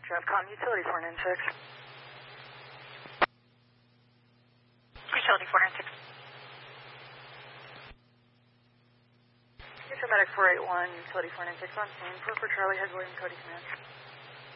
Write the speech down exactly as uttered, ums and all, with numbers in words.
Dropcom, utility four nine six. Utility four nine six. Utility medic four eight one, utility four nine six on scene. four for Charlie, has William Cody command.